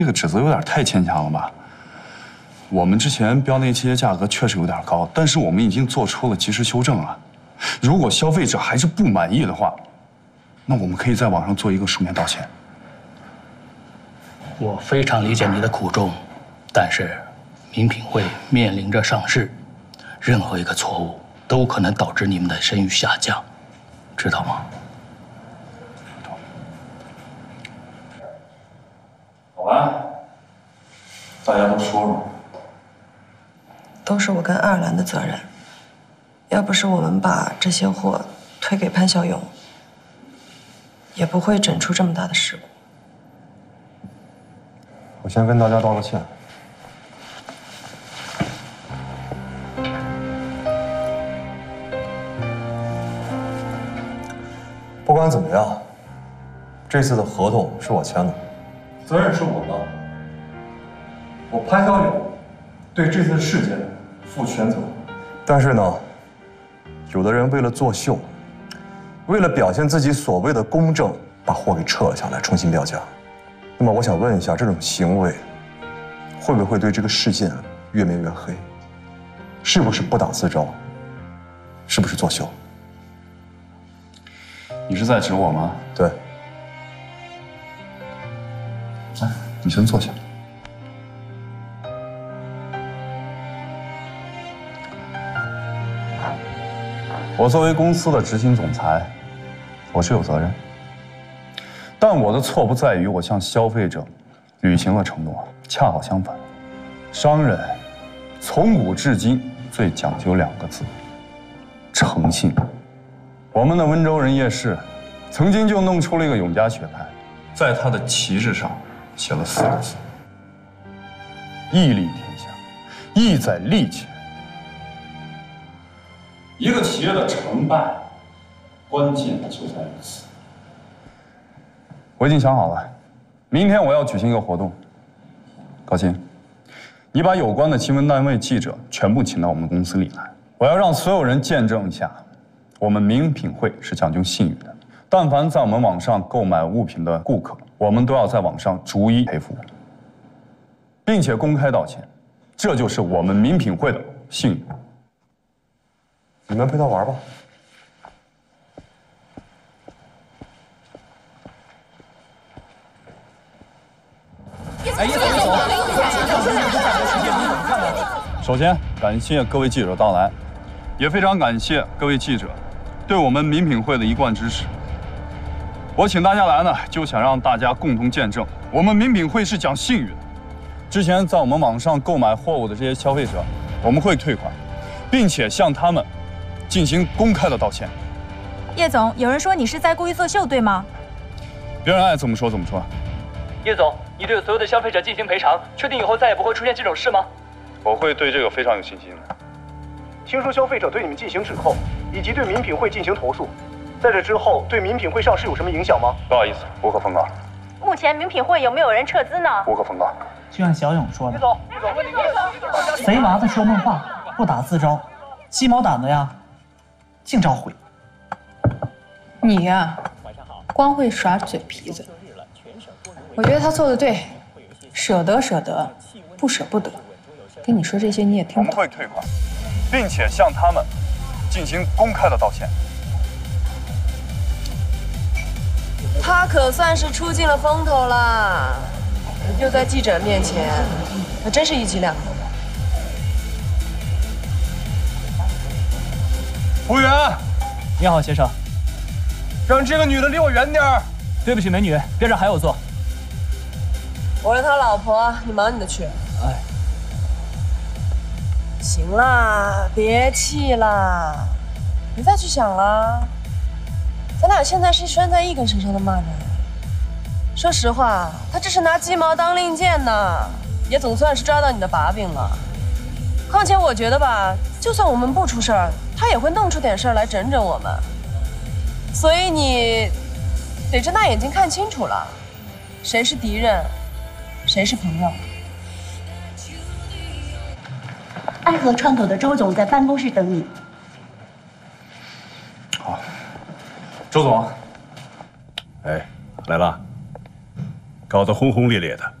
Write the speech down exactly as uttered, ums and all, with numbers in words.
这个指责有点太牵强了吧？我们之前标那些价格确实有点高，但是我们已经做出了及时修正了。如果消费者还是不满意的话，那我们可以在网上做一个书面道歉。 我非常理解你的苦衷，但是名品会面临着上市，任何一个错误都可能导致你们的声誉下降，知道吗？ 好吧，大家都说说。 都是我跟爱尔兰的责任。要不是我们把这些货推给潘小勇，也不会整出这么大的事故。 我先跟大家道个歉。不管怎么样，这次的合同是我签的，责任是我的。我潘小勇对这次事件负全责。但是呢，有的人为了作秀，为了表现自己所谓的公正，把货给撤了下来，重新标价。那么我想问一下，这种行为会不会对这个事件越描越黑？是不是不打自招？是不是作秀？ 你是在指我吗？ 对。 来，你先坐下。我作为公司的执行总裁，我是有责任。但我的错不在于我向消费者履行了承诺，恰好相反，商人从古至今最讲究两个字：诚信。我们的温州人夜市曾经就弄出了一个永嘉雪派，在它的旗帜上写了四个字：义利天下，义在利气。一个企业的成败，关键就在于此。我已经想好了，明天我要举行一个活动。高鑫，你把有关的新闻单位记者全部请到我们公司里来，我要让所有人见证一下，我们名品会是讲究信誉的。但凡在我们网上购买物品的顾客，我们都要在网上逐一赔付，并且公开道歉，这就是我们名品会的信誉。 你们陪他玩吧。 哎，叶总，叶总， 首先，感谢各位记者到来，也非常感谢各位记者对我们名品会的一贯支持。我请大家来呢，就想让大家共同见证，我们名品会是讲信誉的。之前在我们网上购买货物的这些消费者，我们会退款，并且向他们进行公开的道歉。 叶总，有人说你是在故意作秀，对吗？ 别人爱怎么说怎么说。 叶总，你对所有的消费者进行赔偿，确定以后再也不会出现这种事吗？ 我会对这个非常有信心的。 听说消费者对你们进行指控，以及对名品会进行投诉，在这之后对名品会上市有什么影响吗？ 不好意思，无可奉告。 目前名品会有没有人撤资呢？ 无可奉告。 就像小勇说的， 叶总，叶总，问你， 贼娃子说梦话，不打自招，鸡毛掸子呀，净招毁。 你呀，光会耍嘴皮子。我觉得他做的对，舍得舍得，不舍不得。跟你说这些你也听不懂。 我们会退款，并且向他们进行公开的道歉。 他可算是出尽了风头啦，又在记者面前，还真是一击两得。 服务员， 你好，先生。 让这个女的离我远点儿。 对不起，美女，边上还有座。 我是他老婆，你忙你的去。 哎， 行啦，别气啦，别再去想了。咱俩现在是拴在一根绳上的蚂蚱。说实话，他这是拿鸡毛当令箭呢，也总算是抓到你的把柄了。况且我觉得吧，就算我们不出事儿，他也会弄出点事儿来整整我们。所以你得睁大眼睛看清楚了，谁是敌人，谁是朋友。 爱河窗口的周总在办公室等你。 好，周总。 哎，来了，搞得轰轰烈烈的。